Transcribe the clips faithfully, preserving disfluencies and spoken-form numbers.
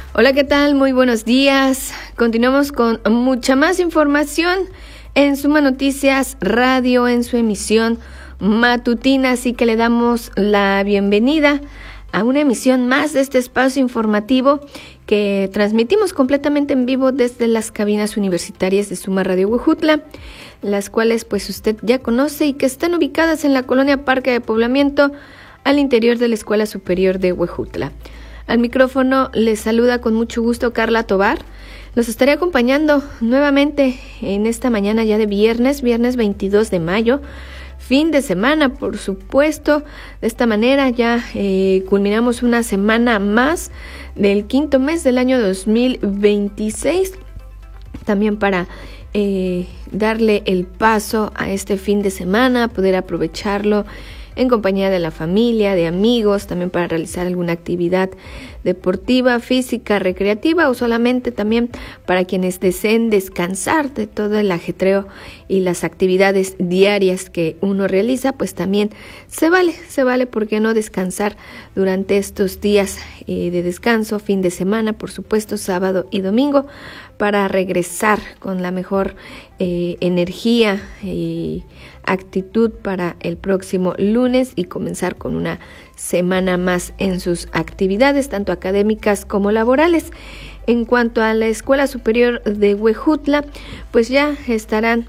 Hola, ¿qué tal? Muy buenos días. Continuamos con mucha más información en Suma Noticias Radio, en su emisión matutina, así que le damos la bienvenida a una emisión más de este espacio informativo que transmitimos completamente en vivo desde las cabinas universitarias de Suma Radio Huejutla, las cuales pues usted ya conoce y que están ubicadas en la colonia Parque de Poblamiento al interior de la Escuela Superior de Huejutla. Al micrófono les saluda con mucho gusto Carla Tobar. Los estaré acompañando nuevamente en esta mañana ya de viernes, viernes veintidós de mayo, fin de semana, por supuesto. De esta manera ya eh, culminamos una semana más del quinto mes del año dos mil veintiséis. También para eh, darle el paso a este fin de semana, poder aprovecharlo en compañía de la familia, de amigos, también para realizar alguna actividad deportiva, física, recreativa o solamente también para quienes deseen descansar de todo el ajetreo y las actividades diarias que uno realiza, pues también se vale, se vale, ¿por qué no descansar durante estos días eh, de descanso, fin de semana, por supuesto, sábado y domingo, para regresar con la mejor eh, energía y actitud para el próximo lunes y comenzar con una semana más en sus actividades, tanto académicas como laborales. En cuanto a la Escuela Superior de Huejutla, pues ya estarán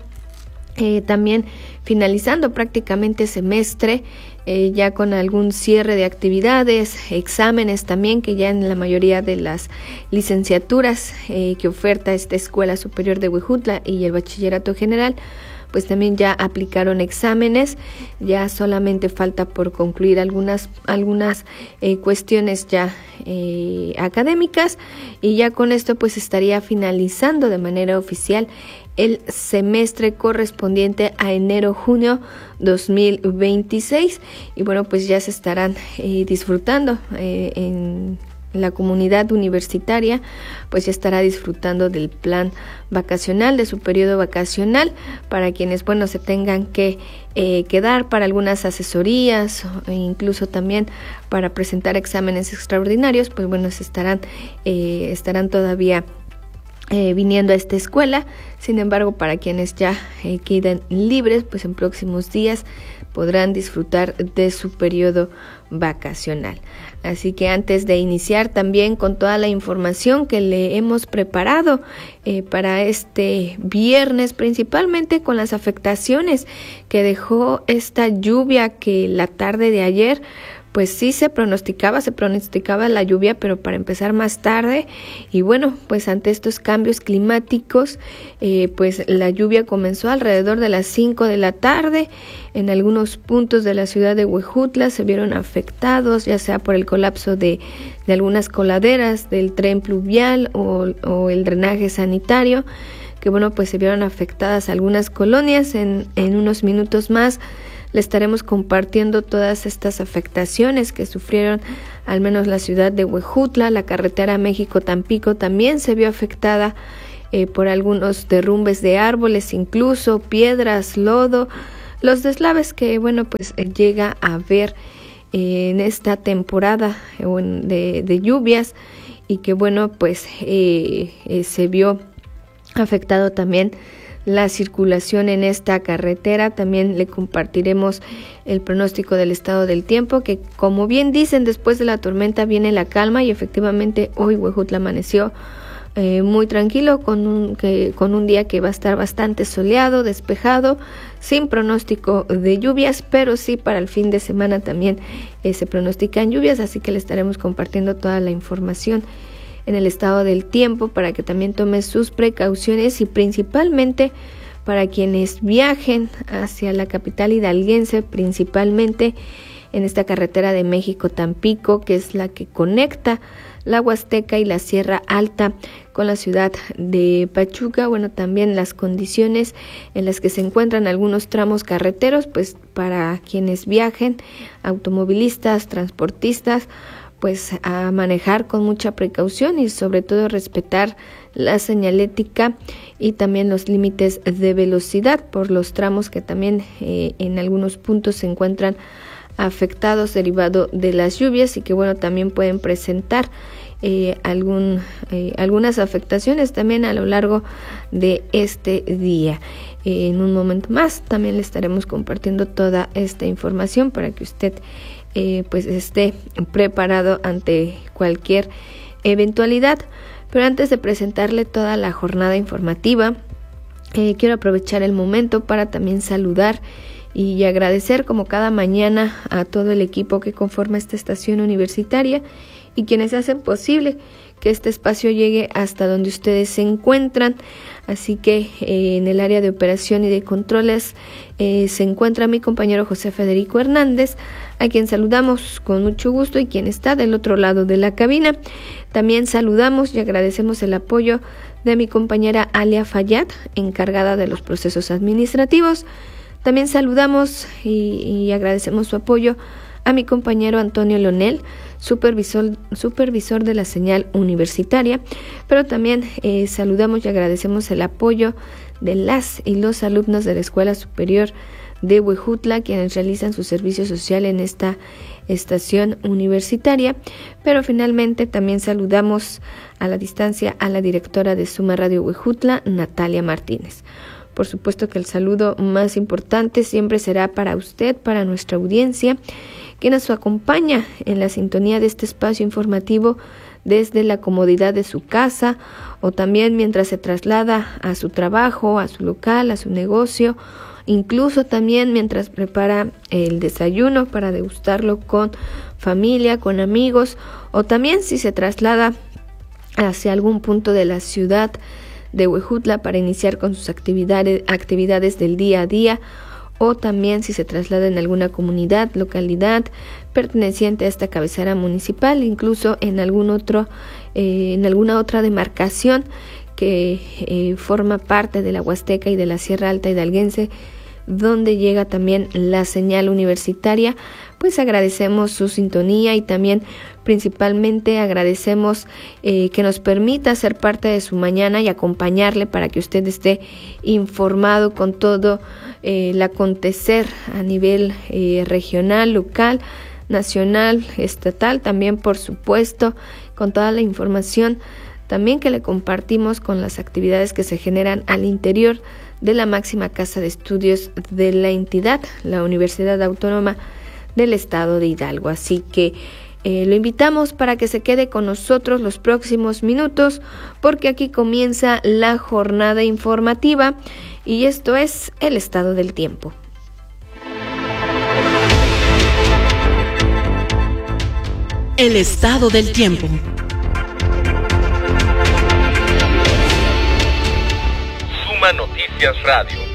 eh, también finalizando prácticamente semestre, eh, ya con algún cierre de actividades, exámenes también, que ya en la mayoría de las licenciaturas eh, que oferta esta Escuela Superior de Huejutla y el Bachillerato General, pues también ya aplicaron exámenes, ya solamente falta por concluir algunas algunas eh, cuestiones ya eh, académicas, y ya con esto pues estaría finalizando de manera oficial el semestre correspondiente a enero-junio dos mil veintiséis, y bueno, pues ya se estarán eh, disfrutando eh, en la comunidad universitaria, pues ya estará disfrutando del plan vacacional, de su periodo vacacional, para quienes, bueno, se tengan que eh, quedar para algunas asesorías e incluso también para presentar exámenes extraordinarios, pues bueno, se estarán, eh, estarán todavía Eh, viniendo a esta escuela. Sin embargo, para quienes ya eh, queden libres, pues en próximos días podrán disfrutar de su periodo vacacional. Así que antes de iniciar también con toda la información que le hemos preparado eh, para este viernes, principalmente con las afectaciones que dejó esta lluvia que la tarde de ayer, pues sí se pronosticaba, se pronosticaba la lluvia, pero para empezar más tarde. Y bueno, pues ante estos cambios climáticos, eh, pues la lluvia comenzó alrededor de las cinco de la tarde. En algunos puntos de la ciudad de Huejutla se vieron afectados, ya sea por el colapso de, de algunas coladeras del tren pluvial o, o el drenaje sanitario, que bueno, pues se vieron afectadas algunas colonias. En, en unos minutos más le estaremos compartiendo todas estas afectaciones que sufrieron al menos la ciudad de Huejutla. La carretera México-Tampico también se vio afectada eh, por algunos derrumbes de árboles, incluso piedras, lodo, los deslaves que, bueno, pues eh, llega a haber eh, en esta temporada eh, de, de lluvias, y que, bueno, pues eh, eh, se vio afectado también la circulación en esta carretera. También le compartiremos el pronóstico del estado del tiempo, que como bien dicen, después de la tormenta viene la calma, y efectivamente hoy Huejutla amaneció eh, muy tranquilo, con un, que, con un día que va a estar bastante soleado, despejado, sin pronóstico de lluvias, pero sí para el fin de semana también eh, se pronostican lluvias, así que le estaremos compartiendo toda la información en el estado del tiempo para que también tome sus precauciones, y principalmente para quienes viajen hacia la capital hidalguense, principalmente en esta carretera de México-Tampico, que es la que conecta la Huasteca y la Sierra Alta con la ciudad de Pachuca. Bueno, también las condiciones en las que se encuentran algunos tramos carreteros, pues para quienes viajen, automovilistas, transportistas, pues a manejar con mucha precaución y sobre todo respetar la señalética y también los límites de velocidad por los tramos que también eh, en algunos puntos se encuentran afectados derivado de las lluvias, y que bueno, también pueden presentar eh, algún, eh, algunas afectaciones también a lo largo de este día. Eh, en un momento más también le estaremos compartiendo toda esta información para que usted eh, pues esté preparado ante cualquier eventualidad. Pero antes de presentarle toda la jornada informativa, eh, quiero aprovechar el momento para también saludar y agradecer como cada mañana a todo el equipo que conforma esta estación universitaria y quienes hacen posible que este espacio llegue hasta donde ustedes se encuentran. Así que eh, en el área de operación y de controles eh, se encuentra mi compañero José Federico Hernández, a quien saludamos con mucho gusto, y quien está del otro lado de la cabina. También saludamos y agradecemos el apoyo de mi compañera Alia Fayad, encargada de los procesos administrativos. También saludamos y, y agradecemos su apoyo a mi compañero Antonio Lonel, supervisor, supervisor de la señal universitaria, pero también eh, saludamos y agradecemos el apoyo de las y los alumnos de la Escuela Superior de Huejutla, quienes realizan su servicio social en esta estación universitaria. Pero finalmente también saludamos a la distancia a la directora de Suma Radio Huejutla, Natalia Martínez. Por supuesto que el saludo más importante siempre será para usted, para nuestra audiencia, que nos acompaña en la sintonía de este espacio informativo desde la comodidad de su casa o también mientras se traslada a su trabajo, a su local, a su negocio, incluso también mientras prepara el desayuno para degustarlo con familia, con amigos, o también si se traslada hacia algún punto de la ciudad de Huejutla para iniciar con sus actividades, actividades del día a día, o también si se traslada en alguna comunidad, localidad perteneciente a esta cabecera municipal, incluso en algún otro, eh, en alguna otra demarcación que eh, forma parte de la Huasteca y de la Sierra Alta Hidalguense, donde llega también la señal universitaria. Pues agradecemos su sintonía y también principalmente agradecemos eh, que nos permita ser parte de su mañana y acompañarle para que usted esté informado con todo eh, el acontecer a nivel eh, regional, local, nacional, estatal, también por supuesto con toda la información también que le compartimos con las actividades que se generan al interior de la máxima casa de estudios de la entidad, la Universidad Autónoma del Estado de Hidalgo. Así que eh, lo invitamos para que se quede con nosotros los próximos minutos, porque aquí comienza la jornada informativa y esto es el estado del tiempo. El estado del tiempo. Suma Noticias Radio.